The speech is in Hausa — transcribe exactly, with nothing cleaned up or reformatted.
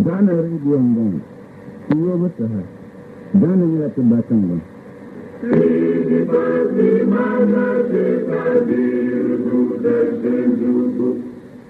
Ghana rediyon gan iyo bata ha Ghana ya tabbatan gan